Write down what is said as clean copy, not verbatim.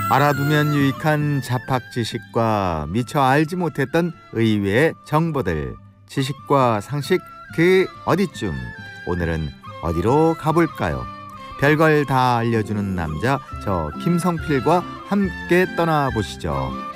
알아두면 유익한 잡학 지식과 미처 알지 못했던 의외의 정보들, 지식과 상식 그 어디쯤. 오늘은 어디로 가볼까요? 별걸 다 알려주는 남자, 저 김성필과 함께 떠나보시죠.